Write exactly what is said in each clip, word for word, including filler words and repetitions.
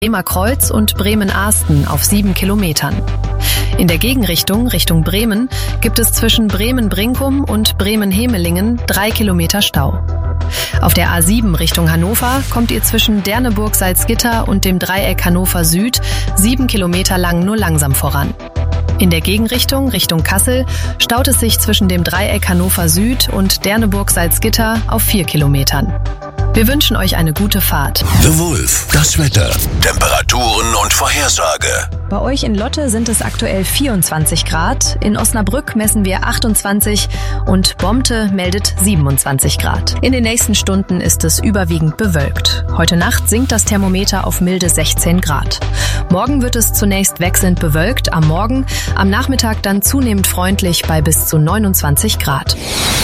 Bremer Kreuz und Bremen-Ahsten auf sieben Kilometern. In der Gegenrichtung, Richtung Bremen, gibt es zwischen Bremen-Brinkum und Bremen-Hemelingen drei Kilometer Stau. Auf der A sieben Richtung Hannover kommt ihr zwischen Derneburg-Salzgitter und dem Dreieck Hannover Süd sieben Kilometer lang nur langsam voran. In der Gegenrichtung, Richtung Kassel, staut es sich zwischen dem Dreieck Hannover Süd und Derneburg-Salzgitter auf vier Kilometern. Wir wünschen euch eine gute Fahrt. The Wolf, das Wetter, Temperaturen und Vorhersage. Bei euch in Lotte sind es aktuell vierundzwanzig Grad, in Osnabrück messen wir achtundzwanzig und Bomte meldet siebenundzwanzig Grad. In den nächsten Stunden ist es überwiegend bewölkt. Heute Nacht sinkt das Thermometer auf milde sechzehn Grad. Morgen wird es zunächst wechselnd bewölkt am Morgen, am Nachmittag dann zunehmend freundlich bei bis zu neunundzwanzig Grad.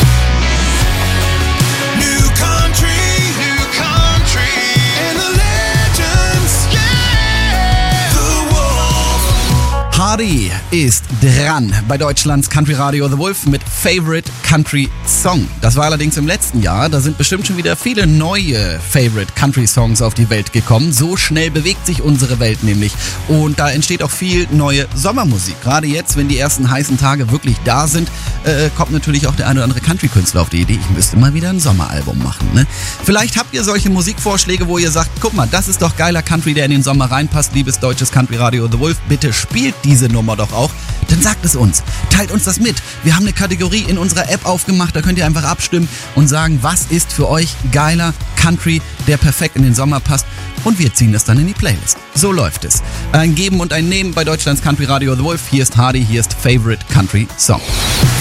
Hardy ist dran bei Deutschlands Country Radio The Wolf mit Favorite Country Song. Das war allerdings im letzten Jahr. Da sind bestimmt schon wieder viele neue Favorite Country Songs auf die Welt gekommen. So schnell bewegt sich unsere Welt nämlich. Und da entsteht auch viel neue Sommermusik. Gerade jetzt, wenn die ersten heißen Tage wirklich da sind, äh, kommt natürlich auch der ein oder andere Country-Künstler auf die Idee, ich müsste mal wieder ein Sommeralbum machen. Ne? Vielleicht habt ihr solche Musikvorschläge, wo ihr sagt, guck mal, das ist doch geiler Country, der in den Sommer reinpasst. Liebes deutsches Country Radio The Wolf, bitte spielt diese Nummer doch auch, dann sagt es uns. Teilt uns das mit. Wir haben eine Kategorie in unserer App aufgemacht, da könnt ihr einfach abstimmen und sagen, was ist für euch geiler Country, der perfekt in den Sommer passt, und wir ziehen das dann in die Playlist. So läuft es. Ein Geben und ein Nehmen bei Deutschlands Country Radio The Wolf. Hier ist Hardy, hier ist Favorite Country Song.